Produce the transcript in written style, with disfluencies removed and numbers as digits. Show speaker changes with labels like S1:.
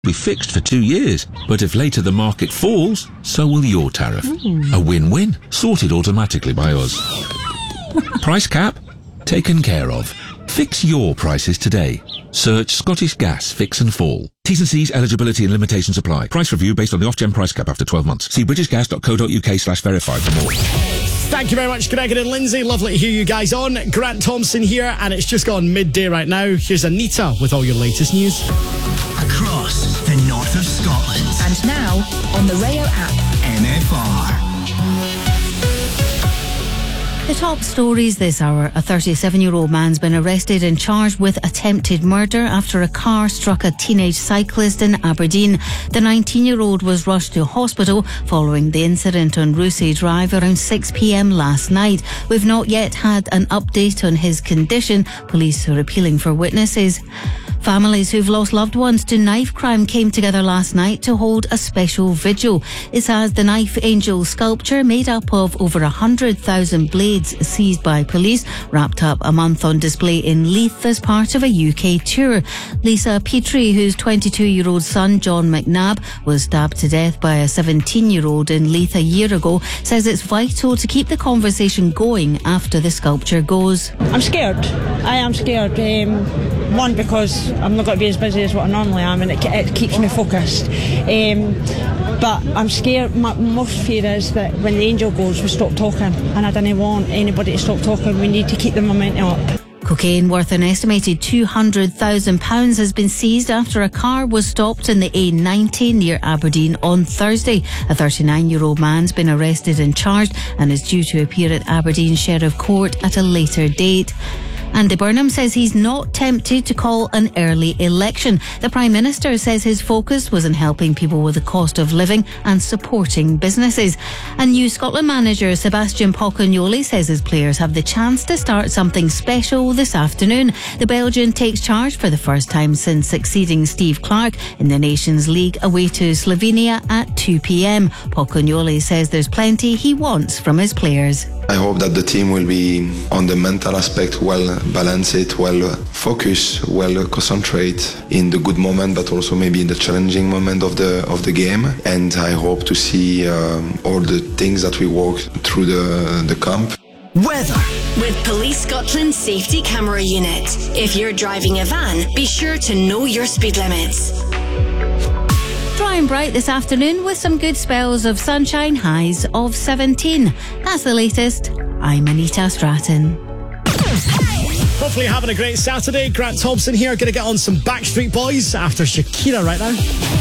S1: be fixed for 2 years. But if later the market falls, so will your tariff. A win-win, sorted automatically by us. Price cap? Taken care of. Fix your prices today. Search Scottish Gas Fix and Fall. T's and C's, eligibility and limitations apply. Price review based on the Ofgem price cap after 12 months. See britishgas.co.uk/verify for more.
S2: Thank you very much, Gregor and Lindsay. Lovely to hear you guys on. Grant Thompson here, and it's just gone midday right now. Here's Anita with all your latest news.
S3: Across the north of Scotland.
S4: And now, on the Rayo app.
S3: NFR.
S5: The top stories this hour. A 37-year-old man's been arrested and charged with attempted murder after a car struck a teenage cyclist in Aberdeen. The 19-year-old was rushed to hospital following the incident on Rousay Drive around 6 p.m. last night. We've not yet had an update on his condition. Police are appealing for witnesses. Families who've lost loved ones to knife crime came together last night to hold a special vigil. It's as the Knife Angel sculpture, made up of over 100,000 blades seized by police, wrapped up a month on display in Leith as part of a UK tour. Lisa Petrie, whose 22-year-old son John McNabb was stabbed to death by a 17-year-old in Leith a year ago, says it's vital to keep the conversation going after the sculpture goes.
S6: I'm scared. I am scared. One, because I'm not going to be as busy as what I normally am, and it keeps me focused. But I'm scared. My most fear is that when the angel goes, we stop talking, and I don't want anybody to stop talking. We need to keep the momentum up.
S5: Cocaine worth an estimated £200,000 has been seized after a car was stopped in the A90 near Aberdeen on Thursday. A 39-year-old man's been arrested and charged and is due to appear at Aberdeen Sheriff Court at a later date. Andy Burnham says he's not tempted to call an early election. The Prime Minister says his focus was on helping people with the cost of living and supporting businesses. And new Scotland manager Sebastian Pocognoli says his players have the chance to start something special this afternoon. The Belgian takes charge for the first time since succeeding Steve Clarke in the Nations League away to Slovenia at 2 p.m. Pocognoli says there's plenty he wants from his players.
S7: I hope that the team will be on the mental aspect well balanced, well focused, well concentrate in the good moment, but also maybe in the challenging moment of the game. And I hope to see all the things that we walk through the camp.
S3: Weather.
S4: With Police Scotland Safety Camera Unit. If you're driving a van, be sure to know your speed limits.
S5: Dry and bright this afternoon with some good spells of sunshine, highs of 17. That's the latest. I'm Anita Stratton.
S2: Hopefully you're having a great Saturday. Grant Thompson here, going to get on some Backstreet Boys after Shakira right now.